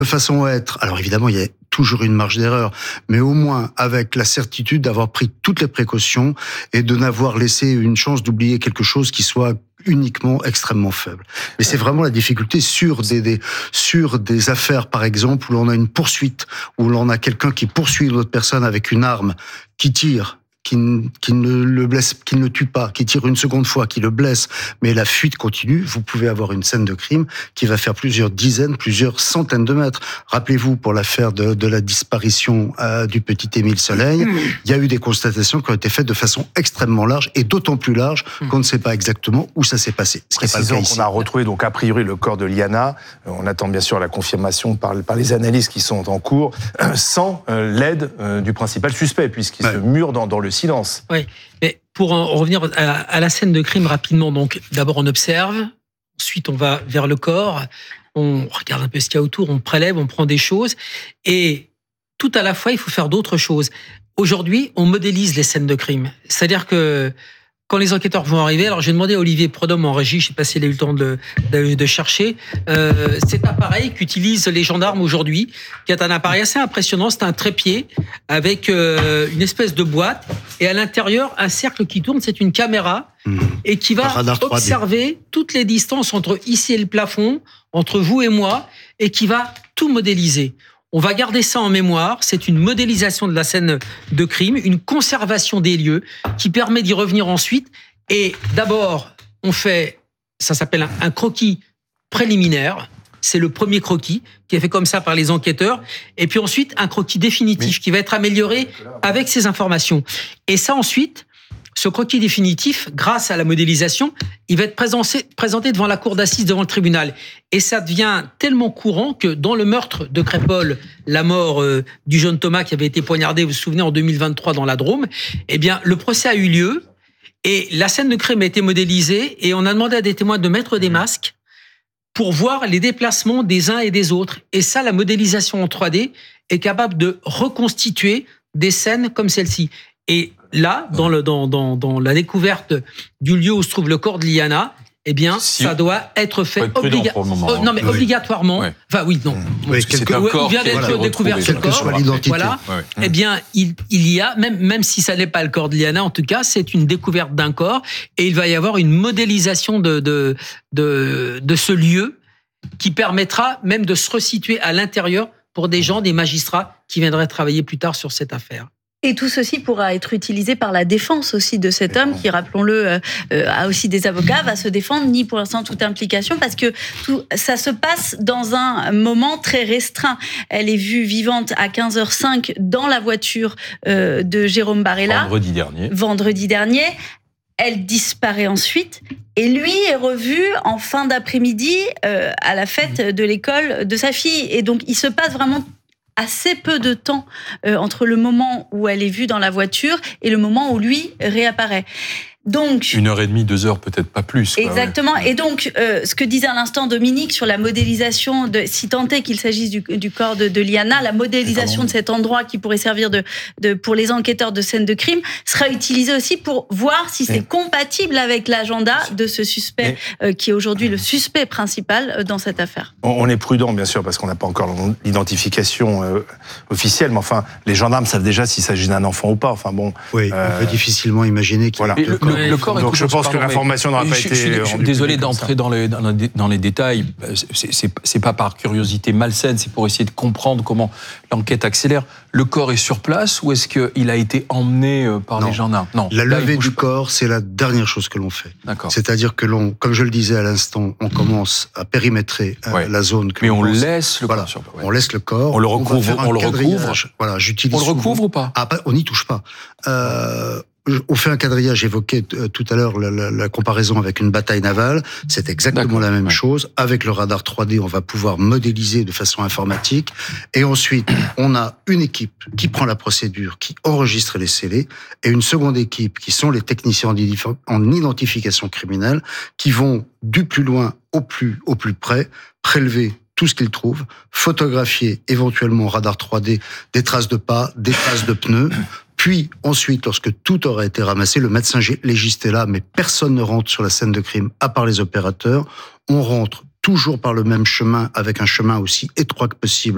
de façon à être, alors évidemment, il y a toujours une marge d'erreur, mais au moins avec la certitude d'avoir pris toutes les précautions et de n'avoir laissé une chance d'oublier quelque chose qui soit uniquement extrêmement faible. Mais c'est vraiment la difficulté sur des affaires, par exemple, où l'on a une poursuite, où l'on a quelqu'un qui poursuit une autre personne avec une arme, qui tire, qui ne le blesse, qui ne le tue pas, qui tire une seconde fois, qui le blesse, mais la fuite continue, vous pouvez avoir une scène de crime qui va faire plusieurs dizaines, plusieurs centaines de mètres. Rappelez-vous, pour l'affaire de la disparition du petit Émile Soleil, il y a eu des constatations qui ont été faites de façon extrêmement large, et d'autant plus large qu'on ne sait pas exactement où ça s'est passé. Précisons qu'on a retrouvé donc a priori le corps de Liana, on attend bien sûr la confirmation par les analyses qui sont en cours, sans l'aide du principal suspect, puisqu'il se mure dans le silence. Oui, mais pour en revenir à la scène de crime rapidement, donc d'abord on observe, ensuite on va vers le corps, on regarde un peu ce qu'il y a autour, on prélève, on prend des choses, et tout à la fois il faut faire d'autres choses. Aujourd'hui, on modélise les scènes de crime, c'est-à-dire que quand les enquêteurs vont arriver, alors j'ai demandé à Olivier Prodhomme en régie, je ne sais pas s'il a eu le temps de chercher, cet appareil qu'utilisent les gendarmes aujourd'hui, qui est un appareil assez impressionnant, c'est un trépied avec une espèce de boîte, et à l'intérieur, un cercle qui tourne, c'est une caméra, et qui va observer toutes les distances entre ici et le plafond, entre vous et moi, et qui va tout modéliser. On va garder ça en mémoire, c'est une modélisation de la scène de crime, une conservation des lieux qui permet d'y revenir ensuite. Et d'abord, on fait, ça s'appelle un croquis préliminaire, c'est le premier croquis qui est fait comme ça par les enquêteurs, et puis ensuite un croquis définitif qui va être amélioré avec ces informations. Et ça ensuite, ce croquis définitif, grâce à la modélisation, il va être présenté devant la cour d'assises, devant le tribunal. Et ça devient tellement courant que dans le meurtre de Crépol, la mort du jeune Thomas qui avait été poignardé, vous vous souvenez, en 2023 dans la Drôme, eh bien, le procès a eu lieu et la scène de crime a été modélisée et on a demandé à des témoins de mettre des masques pour voir les déplacements des uns et des autres. Et ça, la modélisation en 3D est capable de reconstituer des scènes comme celle-ci. Et là, dans la découverte du lieu où se trouve le corps de Liana, eh bien, ça doit être fait obligatoirement. Ouais. Enfin, oui, non. C'est un corps il vient d'être découvert ce corps. Soit l'identité. Voilà. Eh bien, il y a, même si ça n'est pas le corps de Liana, en tout cas, c'est une découverte d'un corps et il va y avoir une modélisation de ce lieu qui permettra même de se resituer à l'intérieur pour des gens, des magistrats qui viendraient travailler plus tard sur cette affaire. Et tout ceci pourra être utilisé par la défense aussi de cet homme qui, rappelons-le, a aussi des avocats, va se défendre, nie pour l'instant toute implication parce que tout ça se passe dans un moment très restreint. Elle est vue vivante à 15h05 dans la voiture de Jérôme Barella. Vendredi dernier. Elle disparaît ensuite et lui est revu en fin d'après-midi à la fête de l'école de sa fille. Et donc, il se passe vraiment assez peu de temps entre le moment où elle est vue dans la voiture et le moment où lui réapparaît. Donc, 1h30, 2 heures, peut-être pas plus. Exactement. Ouais. Et donc, ce que disait à l'instant Dominique sur la modélisation, si tant est qu'il s'agisse du corps de Liana, la modélisation de cet endroit qui pourrait servir pour les enquêteurs de scènes de crime sera utilisée aussi pour voir si c'est compatible avec l'agenda de ce suspect qui est aujourd'hui le suspect principal dans cette affaire. On est prudent, bien sûr, parce qu'on n'a pas encore l'identification officielle, mais enfin, les gendarmes savent déjà s'il s'agit d'un enfant ou pas. Enfin bon. Oui, on peut difficilement imaginer qu'il y a le corps. Donc je pense que l'information n'aura pas été. Je suis désolé d'entrer dans les détails. C'est pas par curiosité malsaine, c'est pour essayer de comprendre comment l'enquête accélère. Le corps est sur place ou est-ce qu'il a été emmené par les gendarmes ? Non. La levée du corps, c'est la dernière chose que l'on fait. D'accord. C'est-à-dire que comme je le disais à l'instant, on commence à périmétrer la zone. Mais on laisse le corps sur place. On laisse le corps. On le recouvre. Voilà, j'utilise. On le recouvre ou pas ? On n'y touche pas. On fait un quadrillage, j'évoquais tout à l'heure la comparaison avec une bataille navale, c'est exactement la même chose. Avec le radar 3D, on va pouvoir modéliser de façon informatique. Et ensuite, on a une équipe qui prend la procédure, qui enregistre les scellés, et une seconde équipe qui sont les techniciens en identification criminelle, qui vont du plus loin au plus près, prélever tout ce qu'ils trouvent, photographier éventuellement au radar 3D des traces de pas, des traces de pneus. Puis, ensuite, lorsque tout aura été ramassé, le médecin légiste est là, mais personne ne rentre sur la scène de crime, à part les opérateurs. On rentre toujours par le même chemin, avec un chemin aussi étroit que possible,